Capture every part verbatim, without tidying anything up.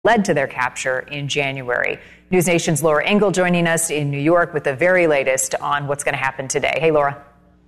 led to their capture in January. News Nation's Laura Engel joining us in New York with the very latest on what's going to happen today. Hey, Laura.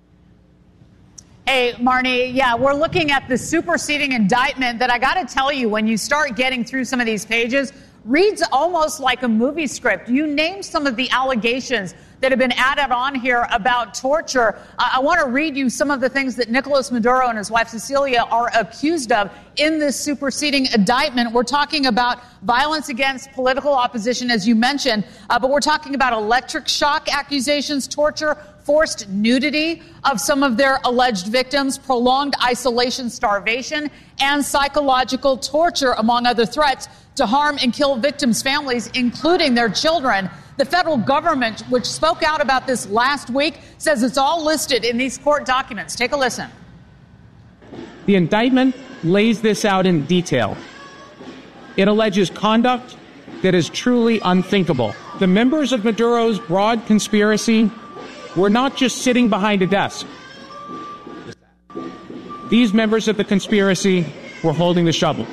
Hey, Marnie. Yeah, we're looking at the superseding indictment that I got to tell you, when you start getting through some of these pages, reads almost like a movie script. You name some of the allegations that have been added on here about torture. Uh, I want to read you some of the things that Nicolas Maduro and his wife Cecilia are accused of in this superseding indictment. We're talking about violence against political opposition, as you mentioned, uh, but we're talking about electric shock accusations, torture, forced nudity of some of their alleged victims, prolonged isolation, starvation, and psychological torture, among other threats to harm and kill victims' families, including their children. The federal government, which spoke out about this last week, says it's all listed in these court documents. Take a listen. The indictment lays this out in detail. It alleges conduct that is truly unthinkable. The members of Maduro's broad conspiracy were not just sitting behind a desk. These members of the conspiracy were holding the shovel.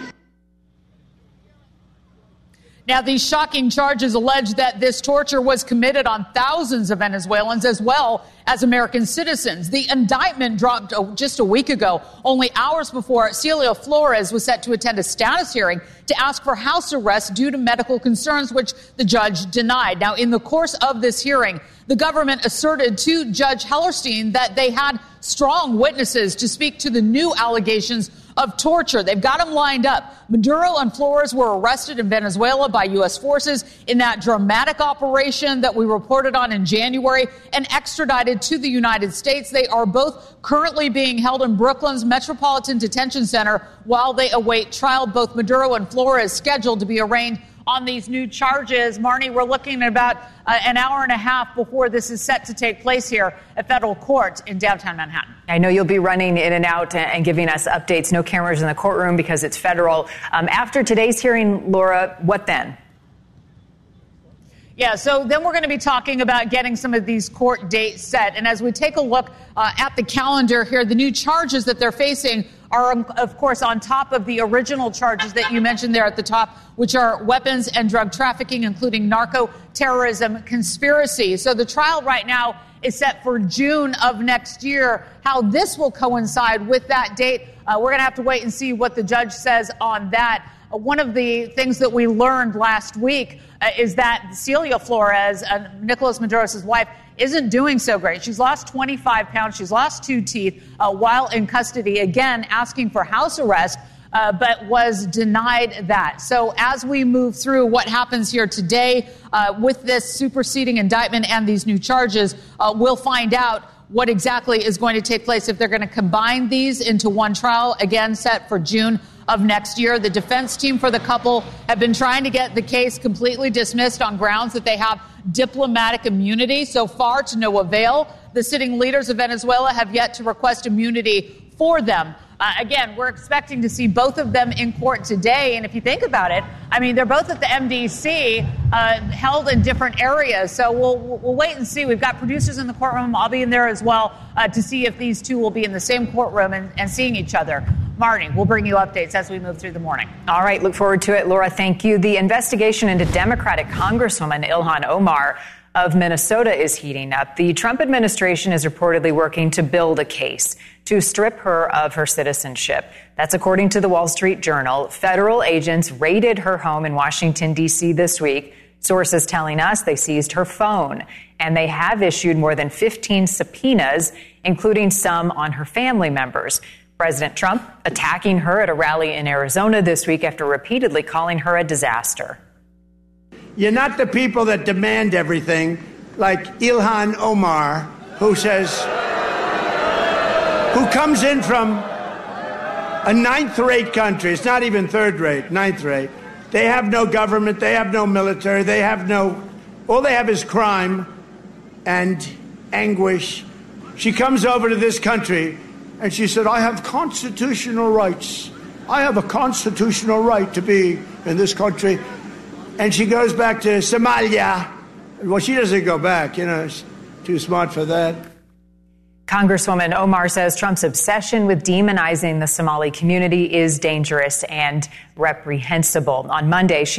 Now, these shocking charges allege that this torture was committed on thousands of Venezuelans as well as American citizens. The indictment dropped just a week ago, only hours before Celia Flores was set to attend a status hearing to ask for house arrest due to medical concerns, which the judge denied. Now, in the course of this hearing, the government asserted to Judge Hellerstein that they had strong witnesses to speak to the new allegations of torture. They've got them lined up. Maduro and Flores were arrested in Venezuela by U S forces in that dramatic operation that we reported on in January and extradited to the United States. They are both currently being held in Brooklyn's Metropolitan Detention Center while they await trial. Both Maduro and Flores scheduled to be arraigned on these new charges. Marnie, we're looking at about uh, an hour and a half before this is set to take place here at federal court in downtown Manhattan. I know you'll be running in and out and giving us updates. No cameras in the courtroom because it's federal. Um, after today's hearing, Laura, what then? Yeah, so then we're going to be talking about getting some of these court dates set. And as we take a look uh, at the calendar here, the new charges that they're facing are, of course, on top of the original charges that you mentioned there at the top, which are weapons and drug trafficking, including narco-terrorism conspiracy. So the trial right now is set for June of next year. How this will coincide with that date, uh, we're going to have to wait and see what the judge says on that. Uh, one of the things that we learned last week uh, is that Celia Flores, uh, Nicolas Maduro's wife, isn't doing so great. She's lost twenty-five pounds. She's lost two teeth uh, while in custody, again, asking for house arrest, uh, but was denied that. So as we move through what happens here today uh, with this superseding indictment and these new charges, uh, we'll find out what exactly is going to take place, if they're going to combine these into one trial, again, set for June of next year. The defense team for the couple have been trying to get the case completely dismissed on grounds that they have diplomatic immunity. So far, to no avail. The sitting leaders of Venezuela have yet to request immunity for them. Uh, again, we're expecting to see both of them in court today. And if you think about it, I mean, they're both at the M D C, uh, held in different areas. So we'll we'll wait and see. We've got producers in the courtroom. I'll be in there as well uh, to see if these two will be in the same courtroom and, and seeing each other. Marnie, we'll bring you updates as we move through the morning. All right. Look forward to it. Laura, thank you. The investigation into Democratic Congresswoman Ilhan Omar of Minnesota is heating up. The Trump administration is reportedly working to build a case to strip her of her citizenship. That's according to the Wall Street Journal. Federal agents raided her home in Washington, D C this week. Sources telling us they seized her phone, and they have issued more than fifteen subpoenas, including some on her family members. President Trump attacking her at a rally in Arizona this week after repeatedly calling her a disaster. You're not the people that demand everything, like Ilhan Omar, who says, who comes in from a ninth-rate country. It's not even third-rate, ninth-rate. They have no government. They have no military. They have no, all they have is crime and anguish. She comes over to this country and she said, I have constitutional rights. I have a constitutional right to be in this country. And she goes back to Somalia. Well, she doesn't go back, you know, she's too smart for that. Congresswoman Omar says Trump's obsession with demonizing the Somali community is dangerous and reprehensible. On Monday, she